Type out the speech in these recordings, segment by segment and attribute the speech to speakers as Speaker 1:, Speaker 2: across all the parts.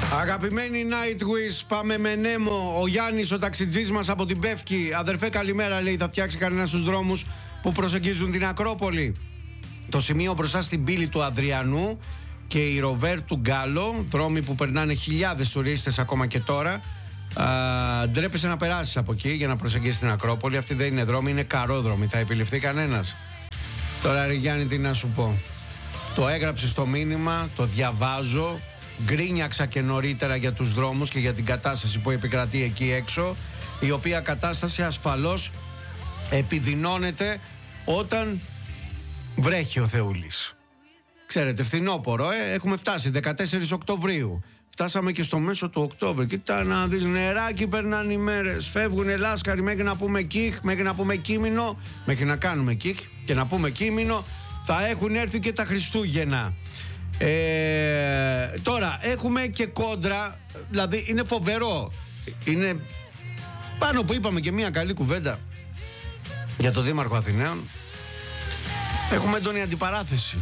Speaker 1: Αγαπημένοι Nightwish, πάμε με Νέμο. Ο Γιάννης, ο ταξιτζής μας από την Πεύκη. Αδερφέ, καλημέρα, λέει. Θα φτιάξει κανένα στους δρόμους που προσεγγίζουν την Ακρόπολη. Το σημείο μπροστά στην πύλη του Αδριανού και η Ροβέρ του Γκάλο, δρόμοι που περνάνε χιλιάδες τουρίστες ακόμα και τώρα. Ντρέπεσαι να περάσεις από εκεί για να προσεγγίσεις την Ακρόπολη. Αυτή δεν είναι δρόμοι, είναι καρόδρομοι. Θα επιληφθεί κανένας? Τώρα, ρε Γιάννη, τι να σου πω. Το έγραψε στο μήνυμα, το διαβάζω. Γκρίνιαξα και νωρίτερα για τους δρόμους και για την κατάσταση που επικρατεί εκεί έξω, η οποία κατάσταση ασφαλώς επιδεινώνεται όταν βρέχει ο Θεούλης. Ξέρετε, φθινόπορο, έχουμε φτάσει 14 Οκτωβρίου. Φτάσαμε και στο μέσο του Οκτώβρη. Κοίτα να δεις, νεράκι περνάνε οι μέρες. Φεύγουνε λάσκαροι μέχρι να πούμε κιχ, μέχρι να πούμε κείμενο, μέχρι να κάνουμε κιχ και να πούμε κείμενο. Θα έχουν έρθει και τα Χριστούγεννα. Τώρα έχουμε και κόντρα. Δηλαδή είναι φοβερό. Είναι πάνω που είπαμε και μια καλή κουβέντα για το Δήμαρχο Αθηναίων. Έχουμε έντονη αντιπαράθεση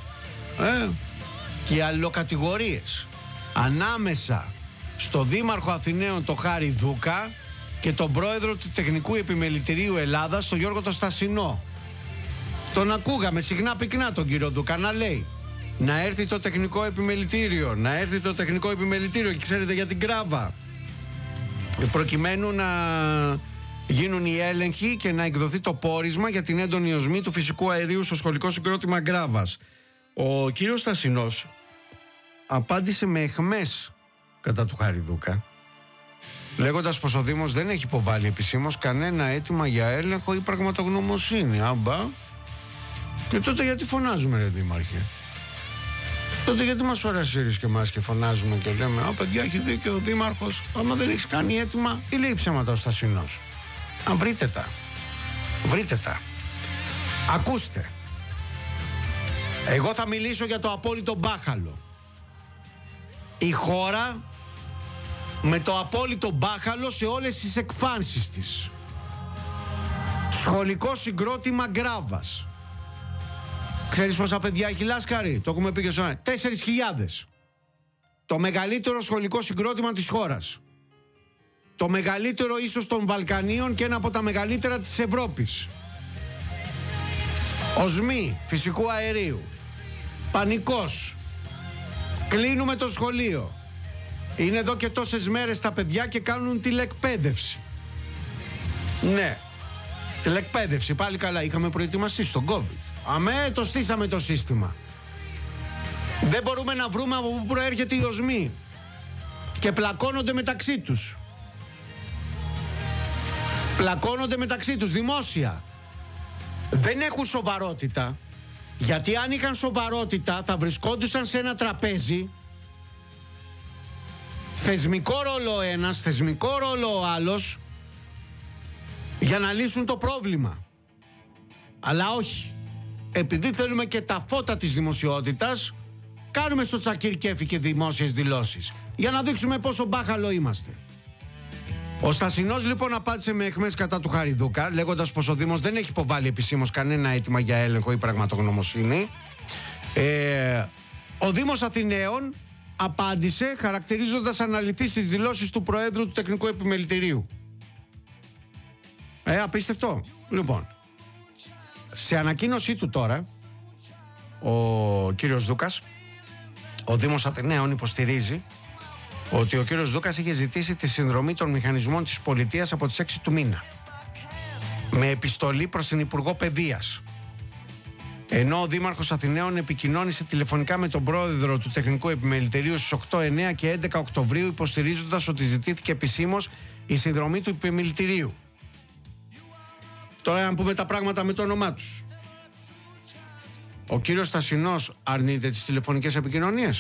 Speaker 1: και αλληλοκατηγορίες ανάμεσα στο Δήμαρχο Αθηναίων, το Χάρη Δούκα, και τον πρόεδρο του Τεχνικού Επιμελητηρίου Ελλάδας, τον Γιώργο το Στασινό. Τον ακούγαμε συχνά πυκνά τον κύριο Δούκα να λέει να έρθει το τεχνικό επιμελητήριο, να έρθει το τεχνικό επιμελητήριο, και ξέρετε, για την Γκράβα, προκειμένου να γίνουν οι έλεγχοι και να εκδοθεί το πόρισμα για την έντονη οσμή του φυσικού αερίου στο σχολικό συγκρότημα Γκράβας. Ο κύριος Στασινός απάντησε με αιχμές κατά του Χαριδούκα, λέγοντας πως ο Δήμος δεν έχει υποβάλει επισήμως κανένα αίτημα για έλεγχο ή πραγματογνωμοσύνη. Άμπα. Και τότε γιατί φωνάζουμε, ρε Δήμαρχε? Τότε γιατί μας φορασίρεις και εμάς και φωνάζουμε και λέμε «Α, παιδιά, έχει δίκιο ο Δήμαρχος, άμα δεν έχεις κάνει έτοιμα», ή λέει ψέματα ο Στασινός? Αν βρείτε τα. Βρείτε τα. Ακούστε. Εγώ θα μιλήσω για το απόλυτο μπάχαλο. Η χώρα με το απόλυτο μπάχαλο σε όλες τις εκφάνσεις της. Σχολικό συγκρότημα Γκράβας. Ξέρεις πόσα παιδιά έχει Λάσκαρη? Το έχουμε πει και στο 4.000. Το μεγαλύτερο σχολικό συγκρότημα της χώρας. Το μεγαλύτερο ίσως των Βαλκανίων και ένα από τα μεγαλύτερα της Ευρώπης. Οσμή φυσικού αερίου. Πανικός. Κλείνουμε το σχολείο. Είναι εδώ και τόσες μέρες τα παιδιά και κάνουν τηλεκπαίδευση. Ναι. Τηλεκπαίδευση, πάλι καλά. Είχαμε προετοιμαστεί στον COVID. Αμέ, το στήσαμε το σύστημα. Δεν μπορούμε να βρούμε από πού προέρχεται η οσμή. Και πλακώνονται μεταξύ τους. Πλακώνονται μεταξύ τους δημόσια. Δεν έχουν σοβαρότητα. Γιατί αν είχαν σοβαρότητα θα βρισκόντουσαν σε ένα τραπέζι. Θεσμικό ρόλο ο ένας, θεσμικό ρόλο ο άλλος, για να λύσουν το πρόβλημα. Αλλά όχι. Επειδή θέλουμε και τα φώτα της δημοσιότητας, κάνουμε στο τσακίρκέφι και δημόσιες δηλώσεις για να δείξουμε πόσο μπάχαλο είμαστε. Ο Στασινός λοιπόν απάντησε με αιχμές κατά του Χαριδούκα, λέγοντας πως ο Δήμος δεν έχει υποβάλει επισήμως κανένα αίτημα για έλεγχο ή πραγματογνωμοσύνη. Ο Δήμος Αθηναίων απάντησε χαρακτηρίζοντας αναλυθείς τις δηλώσεις του Προέδρου του Τεχνικού Επιμελητηρίου. Απίστευτο. Λοιπόν, σε ανακοίνωσή του τώρα, ο κύριος Δούκας, ο Δήμος Αθηναίων υποστηρίζει ότι ο κύριος Δούκας είχε ζητήσει τη συνδρομή των μηχανισμών της πολιτείας από τις 6 του μήνα, με επιστολή προς την Υπουργό Παιδείας. Ενώ ο Δήμαρχος Αθηναίων επικοινώνησε τηλεφωνικά με τον πρόεδρο του Τεχνικού Επιμελητηρίου στις 8, 9 και 11 Οκτωβρίου, υποστηρίζοντας ότι ζητήθηκε επισήμως η συνδρομή του Επιμελητηρίου. Τώρα να πούμε τα πράγματα με το όνομά τους. Ο κύριος Στασινός αρνείται τις τηλεφωνικές επικοινωνίες?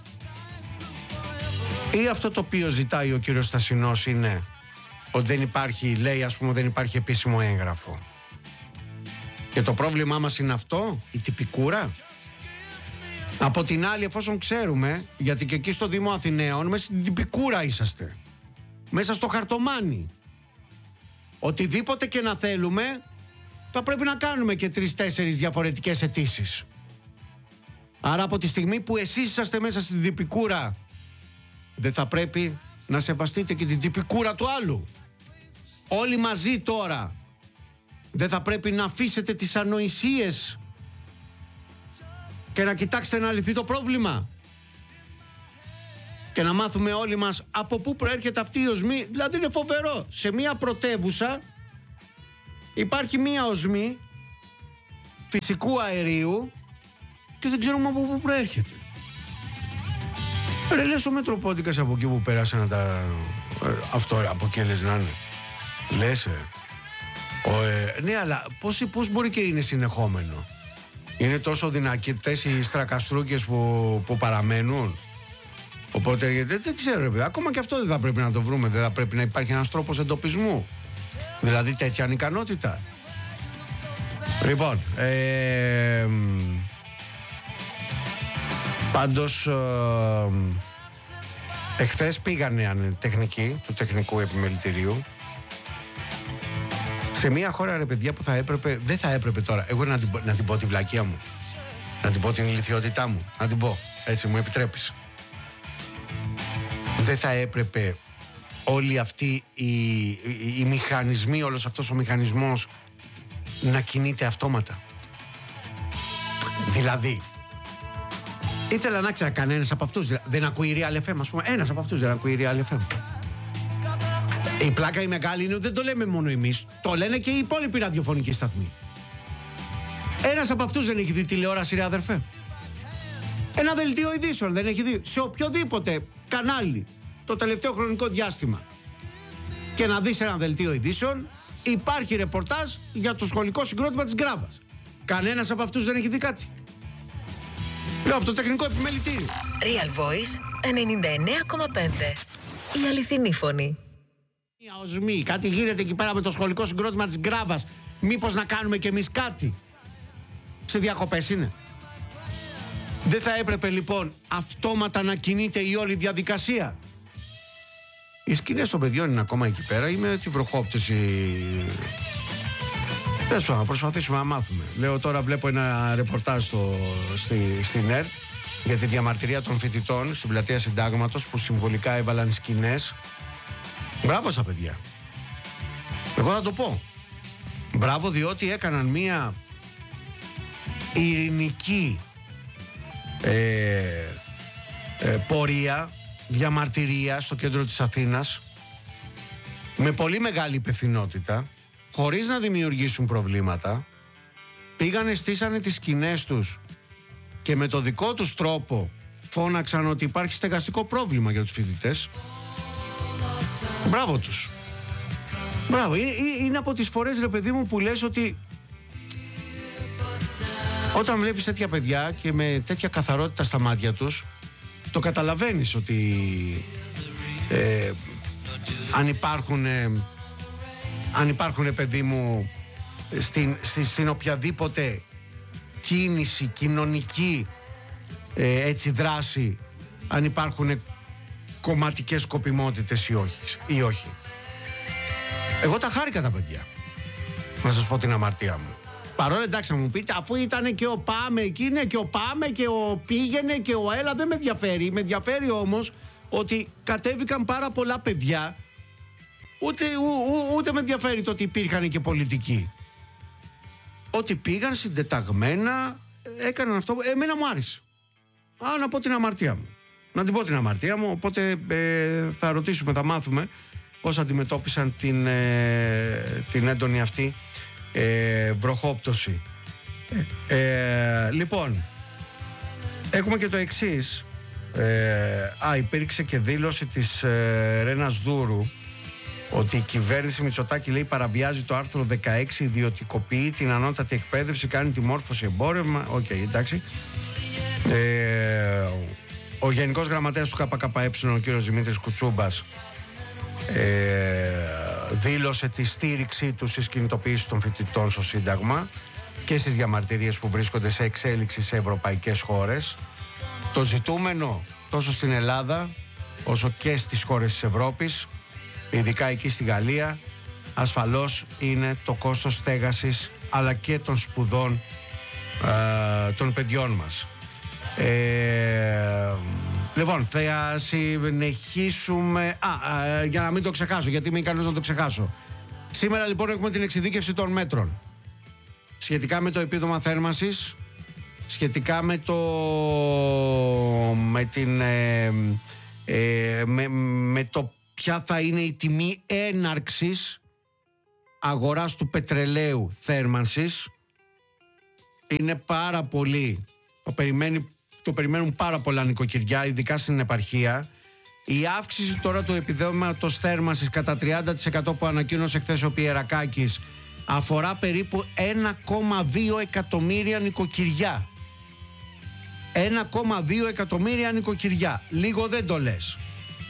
Speaker 1: Ή αυτό το οποίο ζητάει ο κύριος Στασινός είναι ότι δεν υπάρχει, λέει ας πούμε, δεν υπάρχει επίσημο έγγραφο? Και το πρόβλημά μας είναι αυτό, η τυπικούρα? Από την άλλη, εφόσον ξέρουμε, γιατί και εκεί στο Δήμο Αθηναίων μέσα στην τυπικούρα είσαστε, μέσα στο χαρτομάνι, οτιδήποτε και να θέλουμε θα πρέπει να κάνουμε και 3-4 διαφορετικές αιτήσεις. Άρα από τη στιγμή που εσείς είσαστε μέσα στην τυπικούρα δεν θα πρέπει να σεβαστείτε και την τυπικούρα του άλλου? Όλοι μαζί τώρα δεν θα πρέπει να αφήσετε τις ανοησίες και να κοιτάξετε να λυθεί το πρόβλημα? Και να μάθουμε όλοι μας από πού προέρχεται αυτή η οσμή. Δηλαδή είναι φοβερό. Σε μια πρωτεύουσα υπάρχει μια οσμή φυσικού αερίου και δεν ξέρουμε από πού προέρχεται. Ρε, λες ο Μετροπόντικας από εκεί που πέρασαν αυτό από εκεί λες να είναι? Λες ναι, αλλά πώς μπορεί και είναι συνεχόμενο? Είναι τόσο δυνατές οι στρακαστρούκες που παραμένουν? Οπότε δεν ξέρω, ρε παιδιά, ακόμα και αυτό δεν θα πρέπει να το βρούμε? Δεν θα πρέπει να υπάρχει ένας τρόπος εντοπισμού? Δηλαδή τέτοια ανικανότητα? Λοιπόν, πάντως εχθές πήγανε τεχνικοί του τεχνικού επιμελητηρίου σε μια χώρα, ρε παιδιά, που θα έπρεπε, δεν θα έπρεπε τώρα εγώ να την πω τη βλακεία μου, να την πω την ηλιθιότητά μου, να την πω, έτσι μου επιτρέπεις? Δεν θα έπρεπε όλοι αυτοί οι μηχανισμοί, όλος αυτός ο μηχανισμός να κινείται αυτόματα? Δηλαδή, ήθελα να ξέρω κανένας από αυτούς δεν ακούει Real FM, ας πούμε. Ένας από αυτούς δεν ακούει Real FM. Η πλάκα η μεγάλη είναι ότι δεν το λέμε μόνο εμείς, το λένε και οι υπόλοιποι ραδιοφωνικοί σταθμοί. Ένας από αυτούς δεν έχει δει τηλεόραση, ρε αδερφέ? Ένα δελτίο ειδήσεων δεν έχει δει σε οποιοδήποτε κανάλι το τελευταίο χρονικό διάστημα? Και να δεις ένα δελτίο ειδήσεων, υπάρχει ρεπορτάζ για το σχολικό συγκρότημα της Γκράβας. Κανένας από αυτούς δεν έχει δει κάτι? Λέω από το τεχνικό επιμελητήριο.
Speaker 2: Real Voice 99,5. Η αληθινή φωνή.
Speaker 1: Μια οσμή, κάτι γίνεται εκεί πέρα με το σχολικό συγκρότημα της Γκράβας. Μήπως να κάνουμε κι εμείς κάτι? Σε διακοπές είναι? Δεν θα έπρεπε λοιπόν αυτόματα να κινείται η όλη διαδικασία? Οι σκηνές των παιδιών είναι ακόμα εκεί πέρα ή με τη βροχόπτωση? Πες να προσπαθήσουμε να μάθουμε. Λέω τώρα, βλέπω ένα ρεπορτάζ στην ΕΡΤ για τη διαμαρτυρία των φοιτητών στην πλατεία Συντάγματος που συμβολικά έβαλαν σκηνές. Μπράβο στα παιδιά. Εγώ θα το πω. Μπράβο, διότι έκαναν μία ειρηνική πορεία, διαμαρτυρία στο κέντρο της Αθήνας με πολύ μεγάλη υπευθυνότητα, χωρίς να δημιουργήσουν προβλήματα. Πήγανε, στήσανε τις σκηνές τους και με το δικό τους τρόπο φώναξαν ότι υπάρχει στεγαστικό πρόβλημα για τους φοιτητές. Μπράβο τους. Μπράβο. Είναι από τις φορές, ρε παιδί μου, που λες ότι όταν βλέπεις τέτοια παιδιά και με τέτοια καθαρότητα στα μάτια τους, το καταλαβαίνεις ότι αν υπάρχουν, παιδί μου, στην οποιαδήποτε κίνηση, κοινωνική έτσι δράση, αν υπάρχουν κομματικές σκοπιμότητες ή όχι. Εγώ τα χάρηκα τα παιδιά, να σας πω την αμαρτία μου. Παρόλο, εντάξει, να μου πείτε, αφού ήταν και ο Πάμε εκεί, είναι και ο Πάμε και ο Πήγαινε και ο Έλα, δεν με ενδιαφέρει. Με ενδιαφέρει όμως ότι κατέβηκαν πάρα πολλά παιδιά. Ούτε με ενδιαφέρει το ότι υπήρχαν και πολιτικοί. Ότι πήγαν συντεταγμένα, έκαναν αυτό. Εμένα μου άρεσε. Να πω την αμαρτία μου. Να την πω την αμαρτία μου. Οπότε θα ρωτήσουμε, θα μάθουμε πώς αντιμετώπισαν την έντονη αυτή βροχόπτωση. Λοιπόν, έχουμε και το εξής. Υπήρξε και δήλωση της Ρένας Δούρου ότι η κυβέρνηση Μητσοτάκη, λέει, παραβιάζει το άρθρο 16, ιδιωτικοποιεί την ανώτατη εκπαίδευση, κάνει τη μόρφωση εμπόρευμα. Οκ, εντάξει. Ο Γενικός Γραμματέας του ΚΚΕ, ο κύριος Δημήτρης Κουτσούμπας, δήλωσε τη στήριξή του στις κινητοποιήσεις των φοιτητών στο Σύνταγμα και στις διαμαρτυρίες που βρίσκονται σε εξέλιξη σε ευρωπαϊκές χώρες. Το ζητούμενο τόσο στην Ελλάδα όσο και στις χώρες της Ευρώπης, ειδικά εκεί στη Γαλλία, ασφαλώς είναι το κόστος στέγασης αλλά και των σπουδών των παιδιών μας. Λοιπόν, θα συνεχίσουμε. Για να μην το ξεχάσω, γιατί είμαι ικανός να το ξεχάσω. Σήμερα λοιπόν έχουμε την εξειδίκευση των μέτρων. Σχετικά με το επίδομα θέρμανσης, σχετικά με το. Με το ποια θα είναι η τιμή έναρξης αγοράς του πετρελαίου θέρμανσης. Είναι πάρα πολύ. Το περιμένουν πάρα πολλά νοικοκυριά, ειδικά στην επαρχία. Η αύξηση τώρα του επιδόματος θέρμανσης κατά 30% που ανακοίνωσε χθες ο Πιερακάκης αφορά περίπου 1,2 εκατομμύρια νοικοκυριά. 1,2 εκατομμύρια νοικοκυριά. Λίγο δεν το λες.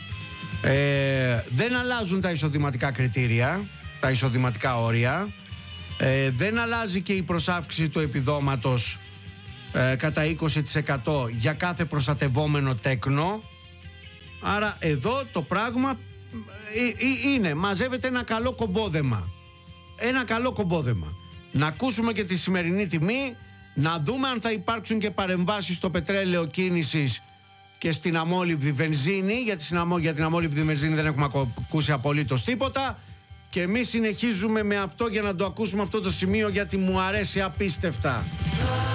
Speaker 1: Δεν αλλάζουν τα εισοδηματικά κριτήρια, τα εισοδηματικά όρια. Δεν αλλάζει και η προσάυξηση του επιδόματος κατά 20% για κάθε προστατευόμενο τέκνο. Άρα εδώ το πράγμα είναι, μαζεύεται ένα καλό κομπόδεμα. Ένα καλό κομπόδεμα. Να ακούσουμε και τη σημερινή τιμή, να δούμε αν θα υπάρξουν και παρεμβάσεις στο πετρέλαιο κίνησης και στην αμόλυβδη βενζίνη, γιατί για την αμόλυβδη βενζίνη δεν έχουμε ακούσει απολύτως τίποτα. Και εμείς συνεχίζουμε με αυτό για να το ακούσουμε αυτό το σημείο, γιατί μου αρέσει απίστευτα.